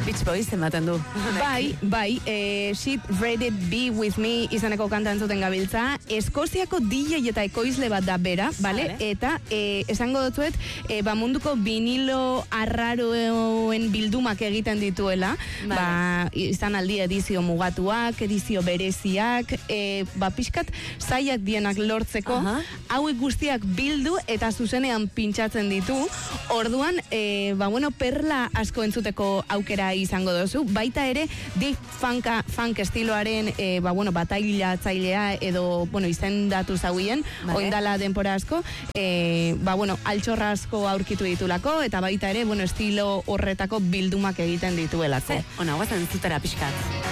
Beach Boys ematen du. Bai, She'd Rather Be With Me izaneko kanta entzuten gabiltza. Eskoziako DJ eta ekoizle bat da bera, vale? Eta esango dutzuet, munduko vinilo arraroen bildumak egiten dituela, izan aldi edizio mugatuak, edizio bereziak, pixkat zaiak dienak lortzeko, hauek guztiak bildu eta zuzenean pintxatzen ditu, orduan, perla asko entzuteko aukera izango dozu, baita ere, deep funk estiloaren, batailatzailea edo, izendatu zauien, oindala denpora asko, altxorra asko aurkitu ditulako, eta baita ere, estilo horretako bildumak egiten dituelako. Ona, guazen entzutera pixkat.